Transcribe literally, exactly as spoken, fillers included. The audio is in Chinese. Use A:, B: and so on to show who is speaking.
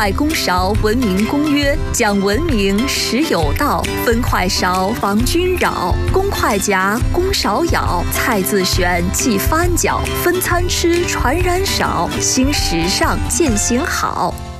A: 爱公勺文明公约，讲文明实有道，分快勺防君扰，公筷夹，公勺舀，菜自选即翻搅，分餐吃传染少，新时尚践行好。